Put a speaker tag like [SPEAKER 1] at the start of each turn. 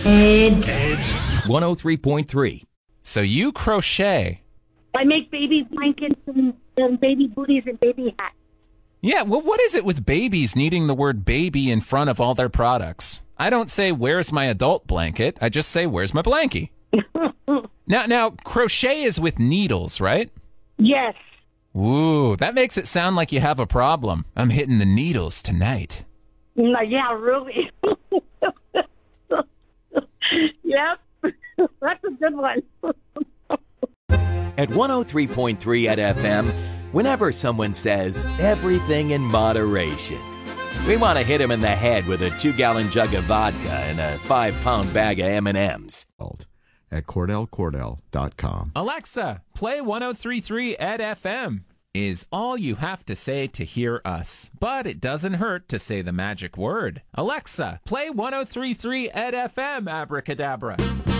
[SPEAKER 1] Edge.
[SPEAKER 2] 103.3.
[SPEAKER 3] So you crochet.
[SPEAKER 4] I make baby blankets and baby booties and baby hats.
[SPEAKER 3] Yeah, well, what is it with babies needing the word baby in front of all their products? I don't say, where's my adult blanket? I just say, where's my blankie? Now, crochet is with needles, right?
[SPEAKER 4] Yes.
[SPEAKER 3] Ooh, that makes it sound like you have a problem. I'm hitting the needles tonight.
[SPEAKER 4] Yeah, really. Yep. That's a good one.
[SPEAKER 2] At 103.3 at FM, whenever someone says everything in moderation, we want to hit them in the head with a 2-gallon jug of vodka and a 5-pound bag of M&Ms.
[SPEAKER 5] At CordellCordell.com.
[SPEAKER 3] Alexa, play 103.3 at FM is all you have to say to hear us. But it doesn't hurt to say the magic word. Alexa, play 103.3 at FM, abracadabra.